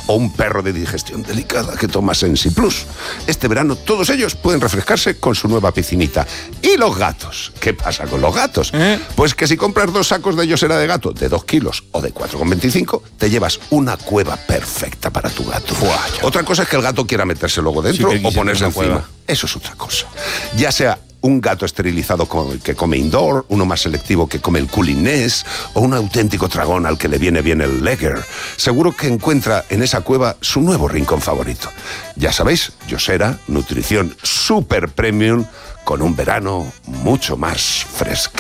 o un perro de digestión delicada que toma Sensi Plus. Este verano todos ellos pueden refrescarse con su nueva piscinita. ¿Y los gatos? ¿Qué pasa con los gatos? Pues que si compras 2 sacos de Yosera de gato de 2 kilos o de 4,25, te llevas una cueva perfecta para tu gato. Otra cosa es que el gato quiera meterse luego dentro o ponerse encima. Cueva. Eso es otra cosa. Ya sea un gato esterilizado que come indoor, uno más selectivo que come el cooling nest, o un auténtico dragón al que le viene bien el Lager. Seguro que encuentra en esa cueva su nuevo rincón favorito. Ya sabéis, Yosera, nutrición super premium, con un verano mucho más fresquito.